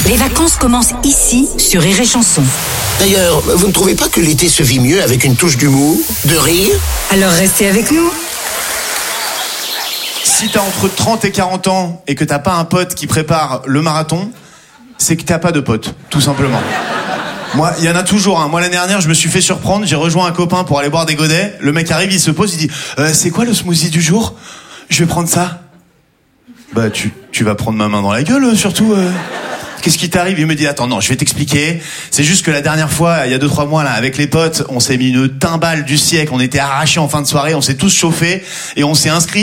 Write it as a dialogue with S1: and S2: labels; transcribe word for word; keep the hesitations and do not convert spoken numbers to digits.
S1: Les vacances commencent ici, sur Rire et Chanson.
S2: D'ailleurs, vous ne trouvez pas que l'été se vit mieux avec une touche d'humour, de rire ?
S1: Alors restez avec nous.
S3: Si t'as entre trente et quarante ans et que t'as pas un pote qui prépare le marathon, c'est que t'as pas de pote, tout simplement. Moi, il y en a toujours un. Moi, l'année dernière, je me suis fait surprendre. J'ai rejoint un copain pour aller boire des godets. Le mec arrive, il se pose, il dit euh, « C'est quoi le smoothie du jour ? Je vais prendre ça. » Bah, tu, tu vas prendre ma main dans la gueule, surtout. Euh... Qu'est-ce qui t'arrive ? Il me dit « Attends, non, je vais t'expliquer. C'est juste que la dernière fois, il y a deux trois mois, là, avec les potes, on s'est mis une timbale du siècle. On était arrachés en fin de soirée, on s'est tous chauffés et on s'est inscrits